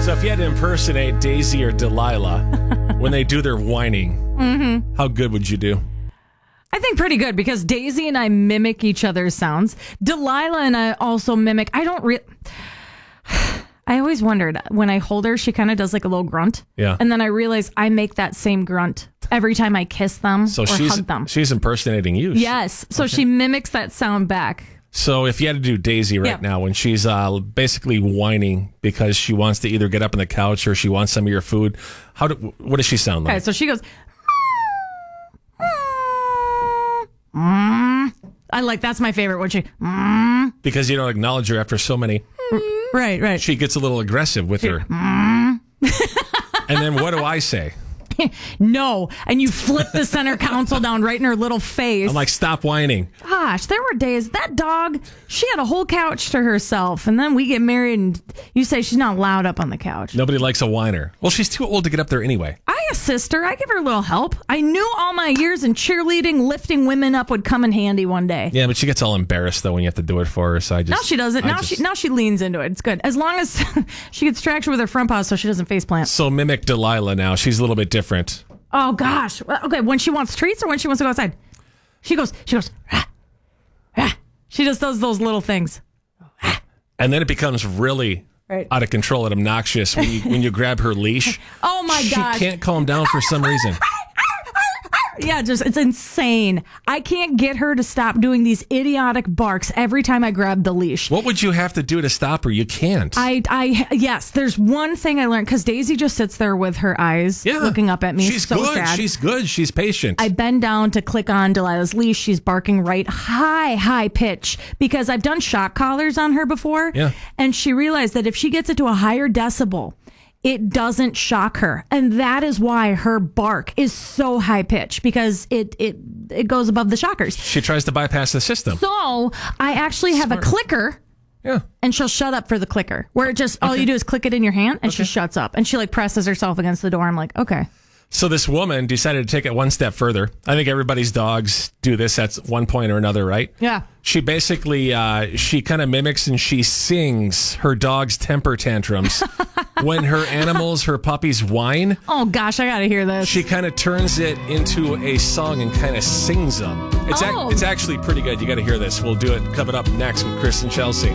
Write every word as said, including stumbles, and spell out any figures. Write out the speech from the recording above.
So if you had to impersonate Daisy or Delilah when they do their whining, mm-hmm. how good would you do? I think pretty good because Daisy and I mimic each other's sounds. Delilah and I also mimic. I don't re- I always wondered when I hold her, she kind of does like a little grunt. Yeah. And then I realize I make that same grunt every time I kiss them so or she's, hug them. She's impersonating you. Yes. So okay. She mimics that sound back. So if you had to do Daisy right yeah. now, when she's uh, basically whining because she wants to either get up on the couch or she wants some of your food, how do, what does she sound like? Okay, so she goes, mm. I like, that's my favorite. When she, mm. because you don't acknowledge her after so many. Right, right. She gets a little aggressive with she, her. Mm. And then what do I say? No, and you flip the center console down right in her little face. I'm like, stop whining. Gosh, there were days, that dog, she had a whole couch to herself, and then we get married, and you say she's not allowed up on the couch. Nobody likes a whiner. Well, she's too old to get up there anyway. I assist her. I give her a little help. I knew all my years in cheerleading, lifting women up would come in handy one day. Yeah, but she gets all embarrassed, though, when you have to do it for her, so I just... Now she does it. I now just, she now she leans into it. It's good. As long as she gets traction with her front paws so she doesn't face plant. So mimic Delilah now. She's a little bit different. Oh, gosh. Okay, when she wants treats or when she wants to go outside? She goes, she goes, ah, ah. She just does those little things. Ah. And then it becomes really right. out of control and obnoxious when you, when you grab her leash. Oh, my gosh. She can't calm down for some reason. Yeah, just it's insane. I can't get her to stop doing these idiotic barks every time I grab the leash. What would you have to do to stop her? You can't. I, I, yes. There's one thing I learned because Daisy just sits there with her eyes yeah. looking up at me. She's so good. Sad. She's good. She's patient. I bend down to click on Delilah's leash. She's barking right high, high pitch because I've done shock collars on her before. Yeah. And she realized that if she gets it to a higher decibel, it doesn't shock her. And that is why her bark is so high pitched because it, it, it goes above the shockers. She tries to bypass the system. So I actually have Smart. a clicker. Yeah. And she'll shut up for the clicker where it just, all okay. you do is click it in your hand and okay. she shuts up and she like presses herself against the door. I'm like, okay. So this woman decided to take it one step further. I think everybody's dogs do this at one point or another, right? Yeah. She basically, uh, she kind of mimics and she sings her dog's temper tantrums. When her animals, her puppies whine. Oh, gosh, I got to hear this. She kind of turns it into a song and kind of sings them. It's, oh. ac- it's actually pretty good. You got to hear this. We'll do it coming up next with Chris and Chelsea.